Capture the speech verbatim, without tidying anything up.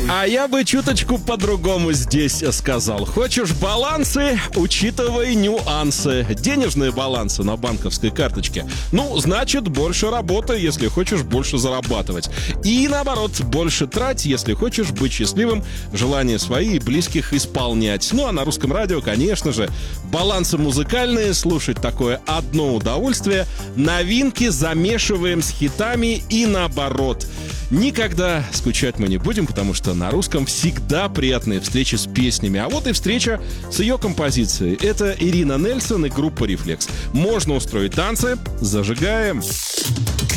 А я бы чуточку по-другому здесь сказал. Хочешь балансы, учитывай нюансы. Денежные балансы на банковской карточке. Ну, значит, больше работай, если хочешь больше зарабатывать. И наоборот, больше трать, если хочешь быть счастливым, желания свои и близких исполнять. Ну, а на русском радио, конечно же, балансы музыкальные, слушать такое одно удовольствие. Новинки замешиваем с хитами и наоборот. Никогда скучать мы не будем, потому что на русском всегда приятные встречи с песнями. А вот и встреча с ее композицией. Это Ирина Нельсон и группа «Рефлекс». Можно устроить танцы. Зажигаем.